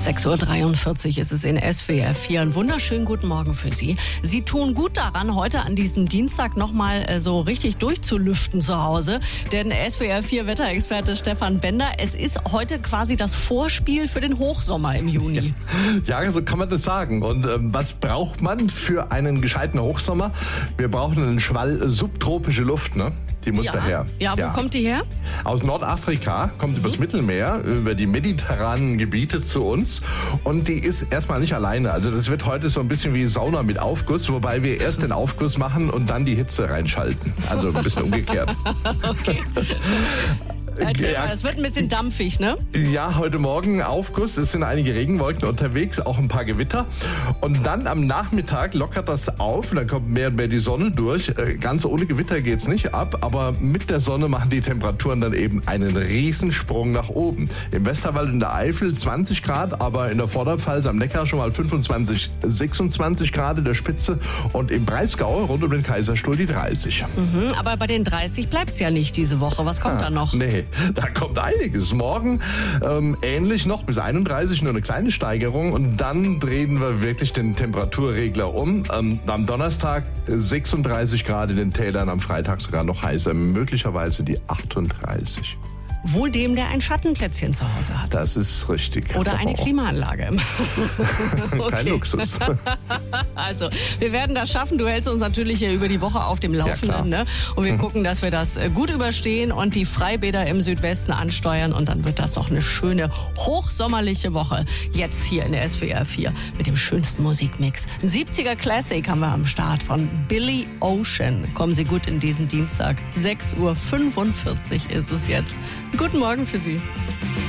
6.43 Uhr ist es in SWR 4. Einen wunderschönen guten Morgen für Sie. Sie tun gut daran, heute an diesem Dienstag nochmal so richtig durchzulüften zu Hause. Denn SWR 4 Wetterexperte Stefan Bender, es ist heute quasi das Vorspiel für den Hochsommer im Juni. Ja, so kann man das sagen. Und was braucht man für einen gescheiten Hochsommer? Wir brauchen einen Schwall subtropische Luft, ne? Die muss daher. Ja, wo kommt die her? Aus Nordafrika, kommt übers Mittelmeer, über die mediterranen Gebiete zu uns. Und die ist erstmal nicht alleine. Also das wird heute so ein bisschen wie Sauna mit Aufguss, wobei wir erst den Aufguss machen und dann die Hitze reinschalten. Also ein bisschen umgekehrt. Okay. Es wird ein bisschen dampfig, ne? Ja, heute Morgen Aufguss. Es sind einige Regenwolken unterwegs, auch ein paar Gewitter. Und dann am Nachmittag lockert das auf. Dann kommt mehr und mehr die Sonne durch. Ganz ohne Gewitter geht's nicht ab. Aber mit der Sonne machen die Temperaturen dann eben einen Riesensprung nach oben. Im Westerwald und der Eifel 20 Grad, aber in der Vorderpfalz am Neckar schon mal 25, 26 Grad in der Spitze. Und im Breisgau rund um den Kaiserstuhl die 30. Aber bei den 30 bleibt's ja nicht diese Woche. Was kommt da noch? Nee. Da kommt einiges. Morgen ähnlich noch bis 31, nur eine kleine Steigerung. Und dann drehen wir wirklich den Temperaturregler um. Am Donnerstag 36 Grad in den Tälern, am Freitag sogar noch heißer, möglicherweise die 38. Wohl dem, der ein Schattenplätzchen zu Hause hat. Das ist richtig. Oder eine Klimaanlage. Okay. Kein Luxus. Also, wir werden das schaffen. Du hältst uns natürlich hier über die Woche auf dem Laufenden. Ne? Und wir gucken, dass wir das gut überstehen und die Freibäder im Südwesten ansteuern. Und dann wird das doch eine schöne, hochsommerliche Woche. Jetzt hier in der SWR 4 mit dem schönsten Musikmix. Ein 70er Classic haben wir am Start von Billy Ocean. Kommen Sie gut in diesen Dienstag. 6.45 Uhr ist es jetzt. Guten Morgen für Sie.